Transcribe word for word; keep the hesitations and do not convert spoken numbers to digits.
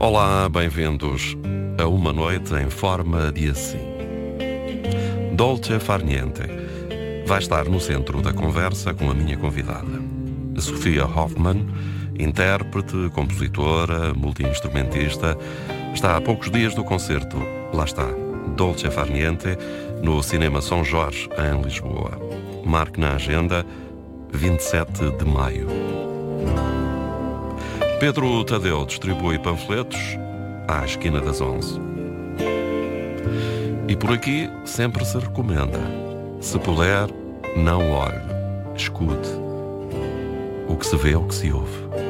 Olá, bem-vindos a uma noite em forma de assim. Dolce Far Niente vai estar no centro da conversa com a minha convidada, Sofia Hoffmann, intérprete, compositora, multi-instrumentista. Está há poucos dias do concerto, lá está, Dolce Far Niente, no Cinema São Jorge, em Lisboa. Marque na agenda, vinte e sete de maio. Pedro Tadeu distribui panfletos à esquina das onze. E por aqui sempre se recomenda: se puder, não olhe, escute. O que se vê é o que se ouve.